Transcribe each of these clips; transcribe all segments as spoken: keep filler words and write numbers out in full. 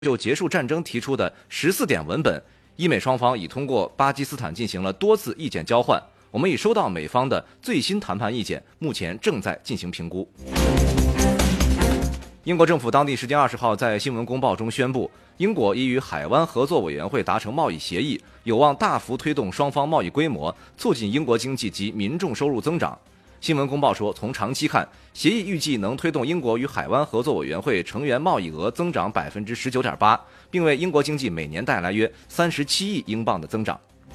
就结束战争提出的十四点文本，伊美双方已通过巴基斯坦进行了多次意见交换。我们已收到美方的最新谈判意见，目前正在进行评估。英国政府当地时间二十号在新闻公报中宣布，英国已与海湾合作委员会达成贸易协议，有望大幅推动双方贸易规模，促进英国经济及民众收入增长。新闻公报说，从长期看，协议预计能推动英国与海湾合作委员会成员贸易额增长百分之十九点八，并为英国经济每年带来约三十七亿英镑的增长。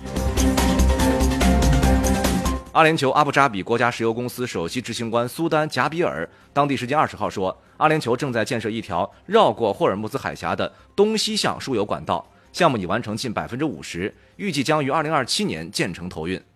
阿联酋阿布扎比国家石油公司首席执行官苏丹·贾比尔当地时间二十号说，阿联酋正在建设一条绕过霍尔木兹海峡的东西向输油管道，项目已完成近百分之五十，预计将于二零二七年建成投运。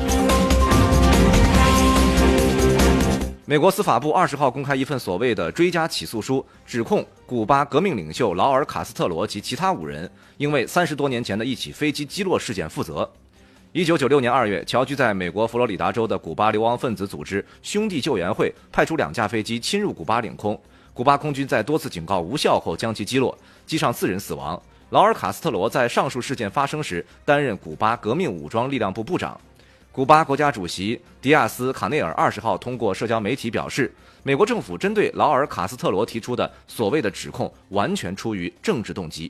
美国司法部二十号公开一份所谓的追加起诉书，指控古巴革命领袖劳尔·卡斯特罗及其他五人因为三十多年前的一起飞机击落事件负责。一九九六年二月，侨居在美国佛罗里达州的古巴流亡分子组织兄弟救援会派出两架飞机侵入古巴领空，古巴空军在多次警告无效后将其击落，机上四人死亡。劳尔·卡斯特罗在上述事件发生时担任古巴革命武装力量部部长。古巴国家主席迪亚斯·卡内尔二十号通过社交媒体表示，美国政府针对劳尔·卡斯特罗提出的所谓的指控完全出于政治动机。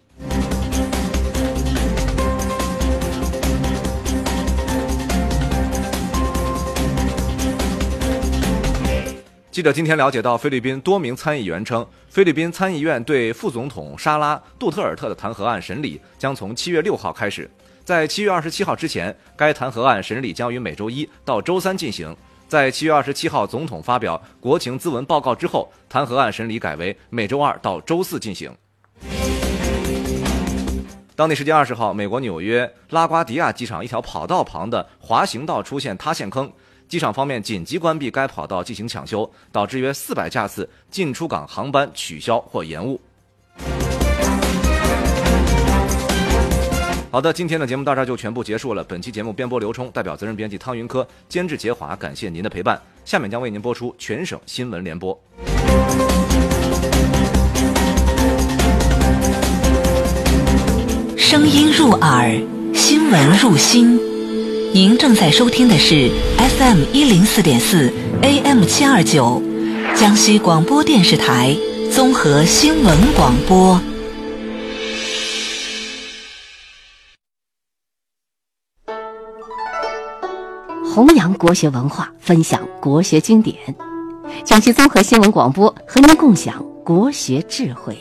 记者今天了解到，菲律宾多名参议员称，菲律宾参议院对副总统沙拉·杜特尔特的弹劾案审理将从七月六号开始。在七月二十七号之前，该弹劾案审理将于每周一到周三进行。在七月二十七号总统发表国情咨文报告之后，弹劾案审理改为每周二到周四进行。当地时间二十号，美国纽约拉瓜迪亚机场一条跑道旁的滑行道出现塌陷坑，机场方面紧急关闭该跑道进行抢修，导致约四百架次进出港航班取消或延误。好的，今天的节目到这儿就全部结束了。本期节目编播刘冲，代表责任编辑汤云科，监制杰华，感谢您的陪伴。下面将为您播出全省新闻联播。 声音入耳，新闻入心。您正在收听的是 F M 一零四点四 A M 七二九，江西广播电视台综合新闻广播。 弘扬国学文化，分享国学经典。江西综合新闻广播和您共享国学智慧。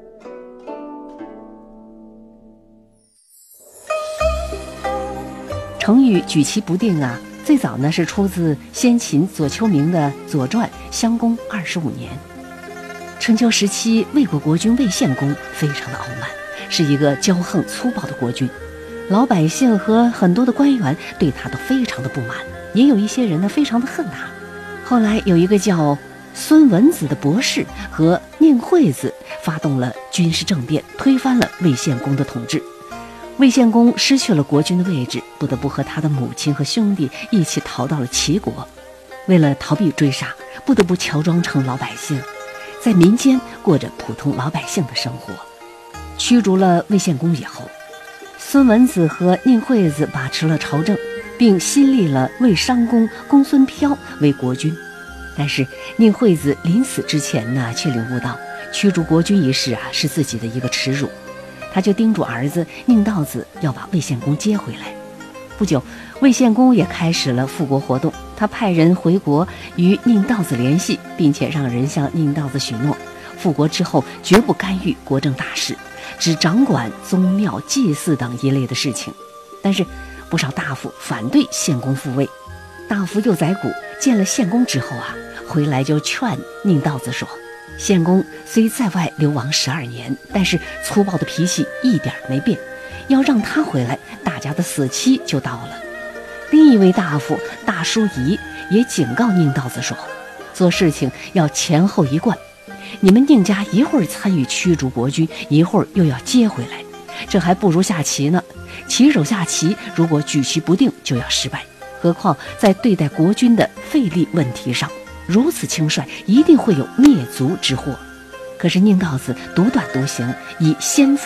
成语举棋不定啊，最早呢是出自先秦左丘明的《左传》襄公二十五年。春秋时期，魏国国君魏献公非常的傲慢，是一个骄横粗暴的国君。老百姓和很多的官员对他都非常的不满，也有一些人呢非常的恨他。后来有一个叫孙文子的博士和宁惠子发动了军事政变，推翻了魏献公的统治。魏献公失去了国君的位置，不得不和他的母亲和兄弟一起逃到了齐国。为了逃避追杀，不得不乔装成老百姓，在民间过着普通老百姓的生活。驱逐了魏献公以后，孙文子和宁惠子把持了朝政，并新立了魏商公公孙飘为国君。但是宁惠子临死之前呢，却领悟到驱逐国君一事啊是自己的一个耻辱，他就叮嘱儿子宁道子要把魏献公接回来。不久，魏献公也开始了复国活动，他派人回国与宁道子联系，并且让人向宁道子许诺，复国之后绝不干预国政大事，只掌管宗庙祭祀等一类的事情。但是不少大夫反对献公复位。大夫右宰谷见了献公之后啊，回来就劝宁道子说，献公虽在外流亡十二年，但是粗暴的脾气一点没变，要让他回来，大家的死期就到了。另一位大夫大叔仪也警告宁道子说，做事情要前后一贯，你们宁家一会儿参与驱逐国君，一会儿又要接回来，这还不如下棋呢。棋手下棋如果举棋不定就要失败，何况在对待国君的费力问题上，如此轻率，一定会有灭族之祸。 可是宁道子独断独行，以先